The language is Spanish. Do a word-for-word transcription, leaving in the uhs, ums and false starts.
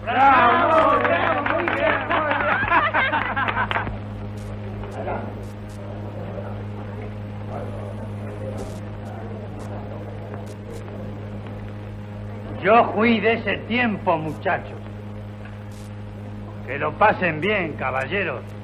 ¡Bravo! Muy bien, muy bien, muy bien. Yo fui de ese tiempo, muchachos. Que lo pasen bien, caballeros.